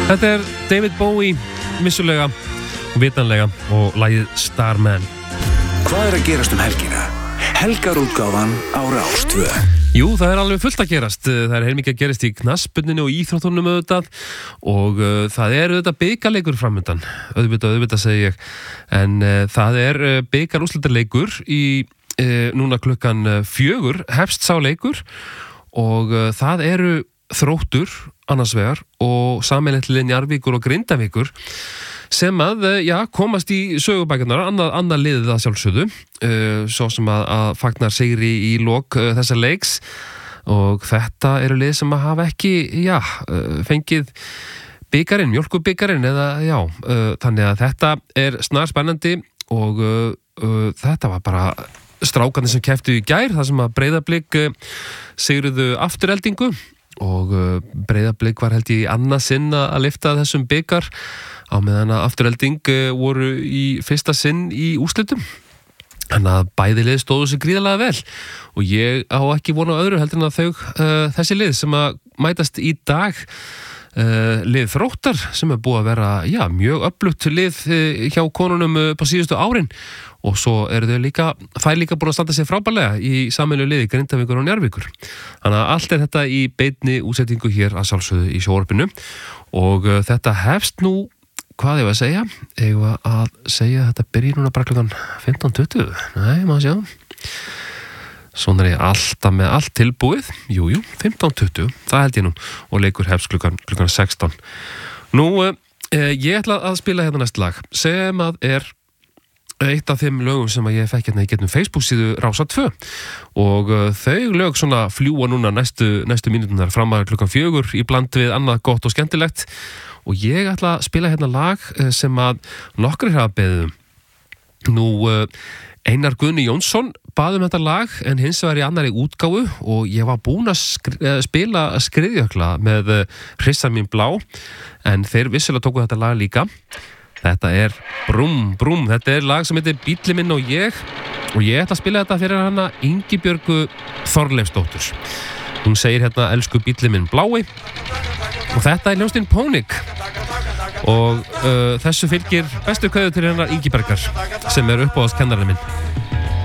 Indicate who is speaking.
Speaker 1: Þetta David Bowie, vissulega og vitanlega og lagið Starman.
Speaker 2: Hvað að gerast helgina? Helgarútgáfan á Rás 2.
Speaker 1: Jú, það alveg fullt að gerast. Það heilmikið að gerast í knattspyrnunni og íþróttunum auðvitað og það auðvitað bikarleikur framundan. Auðvitað segi ég. En það bikarúrslitaleikur í núna klukkan 4 hefst sá leikur og það eru Þróttur annars vegar og sameiginlegt lið Njarðvíkur og Grindavíkur sem að, komast í sögubækurnar, annað liðið að sjálfsögðu, svo sem að fagnar sigri í lok þessa leiks og þetta eru lið sem að hafa ekki, fengið bikarinn, mjólkurbikarinn þannig að þetta snar spennandi og þetta var bara strákarnir sem kepptu í gær, þar sem að Breiðablik sigruðu Aftureldingu og Breiðablik var held í annað sinn að lyfta þessum bikar á meðan að Afturelding voru í fyrsta sinn í úrslitum. Þannig að bæði lið stóðu sig gríðarlega vel og ég á ekki von á öðru heldur en að þessi lið sem að mætast í dag lið Þróttar sem búið að vera mjög öflugt lið hjá konunum på síðustu árin og svo eru þær líka búin að standa sér frábærlega í sameiginlegu liði Grindavíkur og Njarðvíkur. Þannig að allt þetta í beinni útsetningu hér að sjálfsögðu í sjónvarpinu og þetta hefst nú, hvað ég að segja? Ég var að segja að þetta byrji núna bara klukkan 15:20. Nei, maður sjá. Svona ég alltaf með allt tilbúið. Jú, 15:20, það held ég nú og leikur hefst klukkan 16. Nú, ég ætla að spila hérna næst lag sem að eitt af þeim lögum sem að ég fekk hérna í gegnum Facebook síðu Rása 2 og þau lög svona fljúa núna næstu mínúturnar fram að klukkan 4 í bland við annað gott og skemmtilegt og ég ætla að spila hérna lag sem að nokkrir hafa beðið. Nú, Einar Guðni Jónsson bað þetta lag en hins vegar í annarri útgáfu og ég var búinn að spila Skriðjökla með Hrissa mín blá en þeir vissulega tóku þetta lag líka. Þetta Brúm, Brúm, þetta lag sem heitir Bíllinn minn og ég ætla að spila þetta fyrir hana Ingibjörgu Þorleifsdóttur. Hún segir hérna elsku bíllinn minn blái og þetta hljómsveitin Pónik og þessu fylgir bestu kveðju til hennar Ingibergar sem uppáhaldskennarinn minn.